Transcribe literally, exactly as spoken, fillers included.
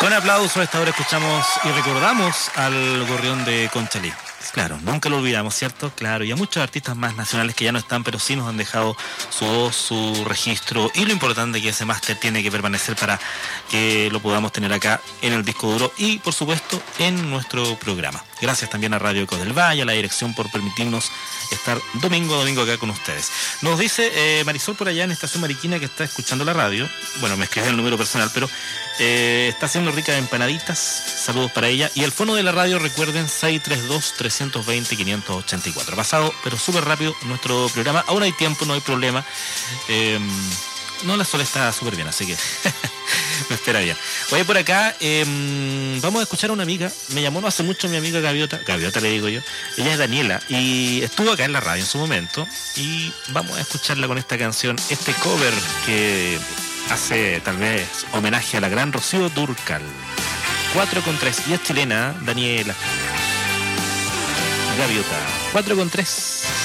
Con aplausos a esta hora escuchamos y recordamos al gorrión de Conchalí. Claro, nunca lo olvidamos, ¿cierto? Claro, y a muchos artistas más nacionales que ya no están, pero sí nos han dejado su voz, su registro y lo importante que ese máster tiene que permanecer para que lo podamos tener acá en el disco duro y, por supuesto, en nuestro programa. Gracias también a Radio Ecos del Valle, a la dirección por permitirnos estar domingo a domingo acá con ustedes. Nos dice eh, Marisol por allá en Estación Mariquina que está escuchando la radio. Bueno, me escribió el número personal, pero eh, está haciendo ricas empanaditas. Saludos para ella. Y el fono de la radio, recuerden, seis tres dos, tres dos cero, cinco ocho cuatro. Pasado, pero súper rápido nuestro programa. Aún hay tiempo, no hay problema. Eh, no, la Sol está súper bien, así que me espera bien. Oye, por acá eh, vamos a escuchar a una amiga. Me llamó no hace mucho mi amiga Gaviota. Gaviota le digo yo. Ella es Daniela y estuvo acá en la radio en su momento. Y vamos a escucharla con esta canción, este cover que hace tal vez homenaje a la gran Rocío Dúrcal. cuatro con tres. Y es chilena, Daniela. Gaviota. cuatro con tres.